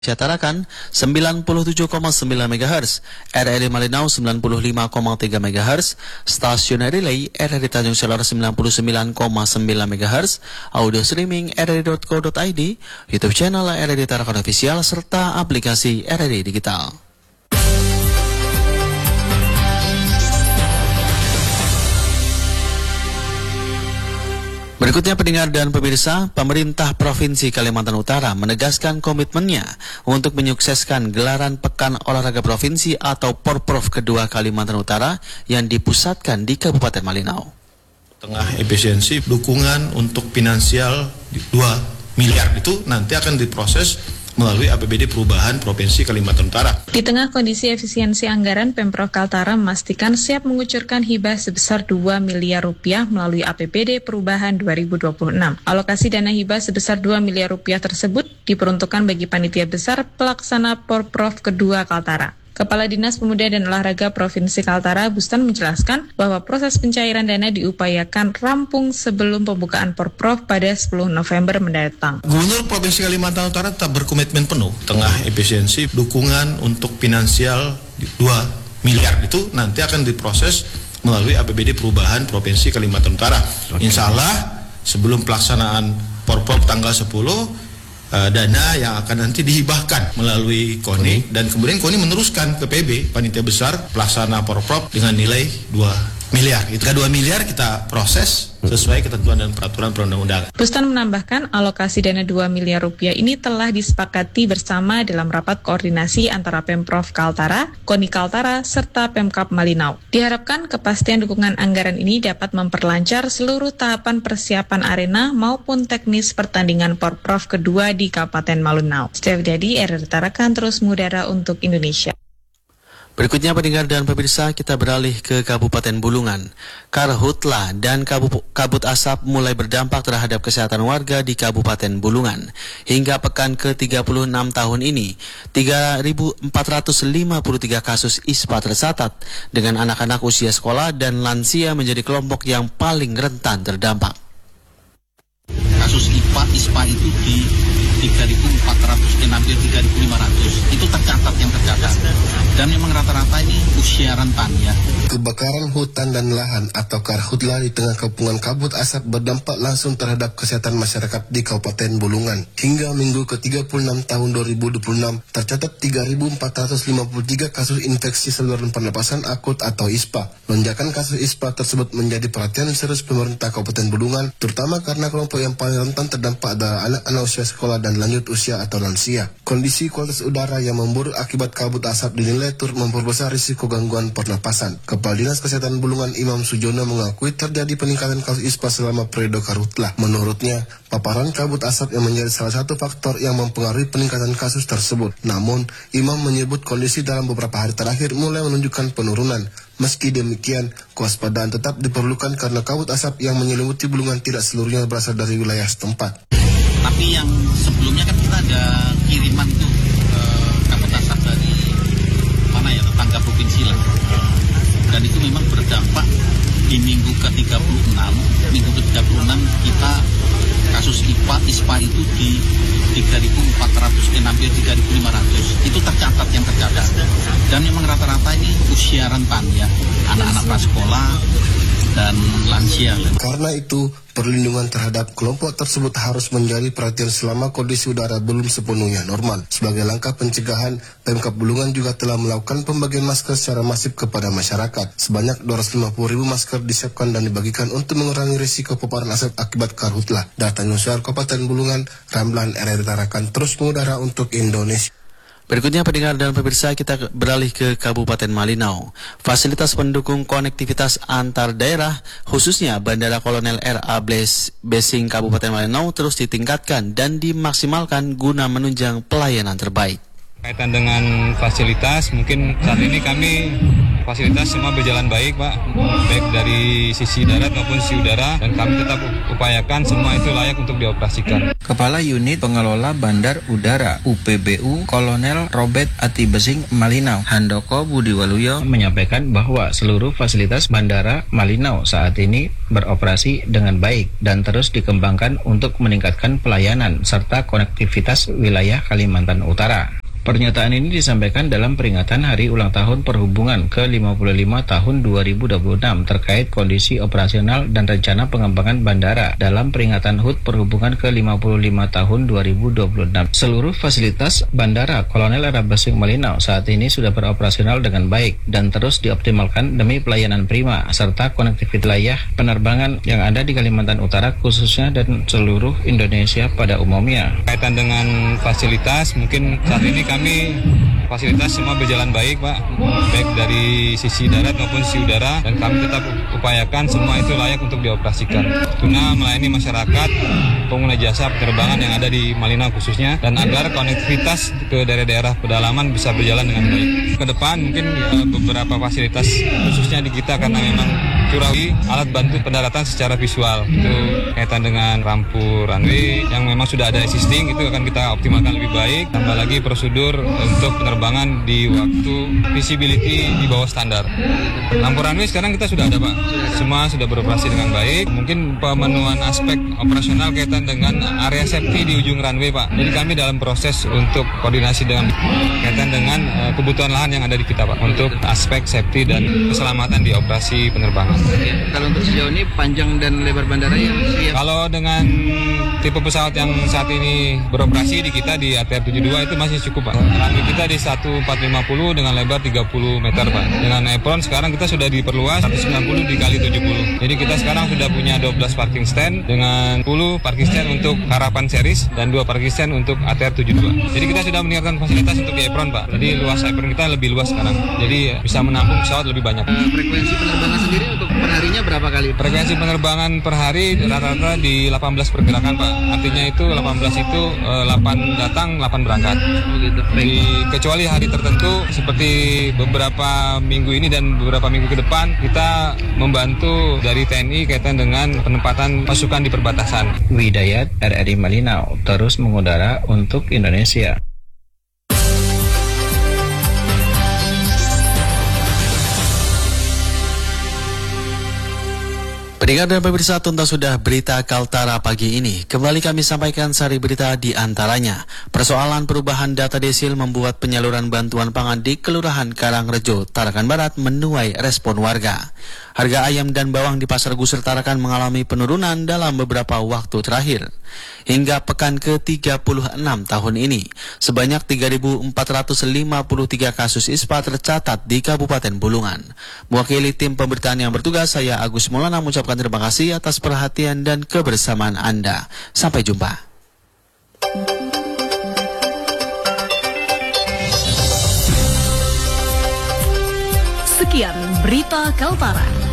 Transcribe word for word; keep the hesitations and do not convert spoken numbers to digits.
Tarakan sembilan puluh tujuh koma sembilan megahertz, R R I Malinau sembilan puluh lima koma tiga megahertz, stasiun relay R R I Tanjung Selor sembilan puluh sembilan koma sembilan megahertz, audio streaming r r i dot co dot i d, YouTube channel R R I Tarakan Official, serta aplikasi R R I Digital. Berikutnya pendengar dan pemirsa, pemerintah Provinsi Kalimantan Utara menegaskan komitmennya untuk menyukseskan gelaran Pekan Olahraga Provinsi atau Porprov kedua Kalimantan Utara yang dipusatkan di Kabupaten Malinau. Tengah efisiensi, dukungan untuk finansial dua miliar itu nanti akan diproses melalui A P B D Perubahan Provinsi Kalimantan Utara. Di tengah kondisi efisiensi anggaran, Pemprov Kaltara memastikan siap mengucurkan hibah sebesar dua miliar rupiah melalui A P B D Perubahan dua ribu dua puluh enam. Alokasi dana hibah sebesar dua miliar rupiah tersebut diperuntukkan bagi panitia besar pelaksana Porprov kedua Kaltara. Kepala Dinas Pemuda dan Olahraga Provinsi Kaltara, Bustan, menjelaskan bahwa proses pencairan dana diupayakan rampung sebelum pembukaan Porprov pada sepuluh November mendatang. Gubernur Provinsi Kalimantan Utara tetap berkomitmen penuh tengah efisiensi, dukungan untuk finansial dua miliar itu nanti akan diproses melalui A P B D Perubahan Provinsi Kalimantan Utara. Okay. Insya Allah sebelum pelaksanaan Porprov tanggal sepuluh, Uh, dana yang akan nanti dihibahkan melalui KONI, dan kemudian KONI meneruskan ke P B, panitia besar pelaksana Porprov, dengan nilai dua miliar. Itu dua miliar kita proses sesuai ketentuan dan peraturan perundang-undangan. Bustan menambahkan alokasi dana dua miliar rupiah ini telah disepakati bersama dalam rapat koordinasi antara Pemprov Kaltara, KONI Kaltara, serta Pemkab Malinau. Diharapkan kepastian dukungan anggaran ini dapat memperlancar seluruh tahapan persiapan arena maupun teknis pertandingan Porprov kedua di Kabupaten Malinau. Steve Jadi, R R I Tarakan, terus mengudara untuk Indonesia. Berikutnya pendengar dan pemirsa, kita beralih ke Kabupaten Bulungan. Karhutla dan kabut, kabut asap mulai berdampak terhadap kesehatan warga di Kabupaten Bulungan. Hingga pekan ke tiga puluh enam tahun ini, tiga ribu empat ratus lima puluh tiga kasus I S P A tercatat, dengan anak-anak usia sekolah dan lansia menjadi kelompok yang paling rentan terdampak. Kasus I P A, I S P A itu di tiga ribu empat ratus dan hampir tiga ribu lima ratus. Itu tercatat yang tercatat. Dan memang rata-rata ini usia rentan ya. Kebakaran hutan dan lahan atau karhutla di tengah kepungan kabut asap berdampak langsung terhadap kesehatan masyarakat di Kabupaten Bulungan. Hingga minggu ke tiga puluh enam tahun dua ribu dua puluh enam tercatat tiga ribu empat ratus lima puluh tiga kasus infeksi saluran pernapasan akut atau I S P A. Lonjakan kasus I S P A tersebut menjadi perhatian serius pemerintah Kabupaten Bulungan, terutama karena kelompok yang paling rentan terdampak adalah anak-anak usia sekolah dan lanjut usia atau lansia. Kondisi kualitas udara yang memburuk akibat kabut asap dinilai turut memperbesar risiko gangguan pernapasan. Kepala Dinas Kesehatan Bulungan Imam Sujono mengakui terjadi peningkatan kasus I S P A selama periode karhutla. Menurutnya, paparan kabut asap yang menjadi salah satu faktor yang mempengaruhi peningkatan kasus tersebut. Namun, Imam menyebut kondisi dalam beberapa hari terakhir mulai menunjukkan penurunan. Meski demikian, kewaspadaan tetap diperlukan karena kabut asap yang menyelimuti Bulungan tidak seluruhnya berasal dari wilayah setempat. Tapi yang sebelumnya kan kita ada kiriman tuh eh, kabut asap dari mana ya, tetangga provinsi lah. Dan itu memang berdampak di minggu ke tiga puluh enam. Minggu ke tiga puluh enam kita kasus I P A, I S P A itu di tiga ribu empat ratus dan hampir tiga ribu lima ratus. Itu tercatat yang tercatat. Dan memang rata-rata ini usia rentan ya, anak-anak prasekolah dan lansia. Karena itu, perlindungan terhadap kelompok tersebut harus menjadi perhatian selama kondisi udara belum sepenuhnya normal. Sebagai langkah pencegahan, Pemkab Bulungan juga telah melakukan pembagian masker secara masif kepada masyarakat. Sebanyak dua ratus lima puluh ribu masker disiapkan dan dibagikan untuk mengurangi risiko paparan asap akibat karhutla. Data Nuswar Kabupaten Bulungan, Ramlan, R R I Tarakan, terus mengudara untuk Indonesia. Berikutnya pendengar dan pemirsa, kita beralih ke Kabupaten Malinau. Fasilitas pendukung konektivitas antar daerah, khususnya Bandara Kolonel R A Besing Kabupaten Malinau, terus ditingkatkan dan dimaksimalkan guna menunjang pelayanan terbaik. Kaitan dengan fasilitas, mungkin saat ini kami fasilitas semua berjalan baik, Pak, baik dari sisi darat maupun sisi udara, dan kami tetap upayakan semua itu layak untuk dioperasikan. Kepala Unit Pengelola Bandar Udara U P B U Kolonel Robert Atibesing Malinau Handoko Budiwaluyo menyampaikan bahwa seluruh fasilitas Bandara Malinau saat ini beroperasi dengan baik dan terus dikembangkan untuk meningkatkan pelayanan serta konektivitas wilayah Kalimantan Utara. Pernyataan ini disampaikan dalam peringatan Hari Ulang Tahun Perhubungan ke lima puluh lima tahun dua ribu dua puluh enam terkait kondisi operasional dan rencana pengembangan bandara dalam peringatan H U T Perhubungan ke lima puluh lima tahun dua ribu dua puluh enam. Seluruh fasilitas Bandara Kolonel Atibesing Malinau saat ini sudah beroperasional dengan baik dan terus dioptimalkan demi pelayanan prima serta konektivitas wilayah penerbangan yang ada di Kalimantan Utara khususnya dan seluruh Indonesia pada umumnya. Kaitan dengan fasilitas, mungkin saat ini kami fasilitas semua berjalan baik, Pak, baik dari sisi darat maupun sisi udara, dan kami tetap upayakan semua itu layak untuk dioperasikan guna melayani masyarakat pengguna jasa penerbangan yang ada di Malinau khususnya, dan agar konektivitas ke daerah-daerah pedalaman bisa berjalan dengan baik. Ke depan mungkin ya, beberapa fasilitas khususnya di kita karena memang curahi alat bantu pendaratan secara visual, itu kaitan dengan rampu runway yang memang sudah ada existing, itu akan kita optimalkan lebih baik, tambah lagi prosedur untuk penerbangan di waktu visibility di bawah standar. Lampu runway sekarang kita sudah ada, Pak, semua sudah beroperasi dengan baik. Mungkin pemenuhan aspek operasional kaitan dengan area safety di ujung runway, Pak, jadi kami dalam proses untuk koordinasi dengan kaitan dengan uh, kebutuhan lahan yang ada di kita, Pak, untuk aspek safety dan keselamatan di operasi penerbangan. Kalau untuk sejauh ini panjang dan lebar bandara yang siap. Kalau dengan tipe pesawat yang saat ini beroperasi di kita di A T R tujuh puluh dua itu masih cukup, Pak. Runway kita di seribu empat ratus lima puluh dengan lebar tiga puluh meter, Pak. Dengan apron sekarang kita sudah diperluas seratus sembilan puluh dikali tujuh puluh. Jadi kita sekarang sudah punya dua belas parking stand dengan sepuluh parking stand untuk Harapan series dan dua parking stand untuk A T R tujuh puluh dua. Jadi kita sudah menyiapkan fasilitas untuk di apron, Pak. Jadi luas apron kita lebih luas sekarang. Jadi bisa menampung pesawat lebih banyak. Frekuensi penerbangan sendiri untuk perharinya berapa kali? Frekuensi penerbangan per hari rata-rata di delapan belas pergerakan, Pak. Artinya itu delapan belas itu eh, delapan datang, delapan berangkat. Oh gitu. Di, kecuali hari tertentu seperti beberapa minggu ini dan beberapa minggu ke depan kita membantu dari T N I kaitan dengan penempatan pasukan di perbatasan. Widayat R R I Malinau terus mengudara untuk Indonesia. Pendengar dan pemirsa, tuntas sudah berita Kaltara pagi ini. Kembali kami sampaikan sari berita di antaranya. Persoalan perubahan data desil membuat penyaluran bantuan pangan di Kelurahan Karangrejo, Tarakan Barat menuai respon warga. Harga ayam dan bawang di Pasar Gusir Tarakan mengalami penurunan dalam beberapa waktu terakhir. Hingga pekan ke tiga puluh enam tahun ini, sebanyak tiga ribu empat ratus lima puluh tiga kasus ispa tercatat di Kabupaten Bulungan. Mewakili tim pemberitaan yang bertugas, saya Agus Maulana mengucapkan terima kasih atas perhatian dan kebersamaan Anda. Sampai jumpa. Sekian berita Kaltara.